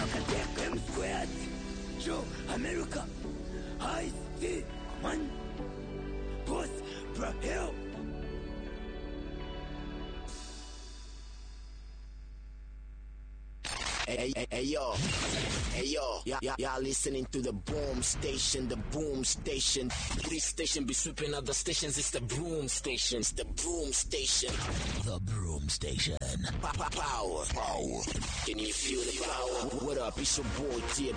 take them squared. Joe, America, I see, man, boss, Brazil. Hey yo, y'all listening to the boom station, This station be sweeping other stations, it's the broom station, The broom station. Power. Can you feel the power? What up, it's your boy, T.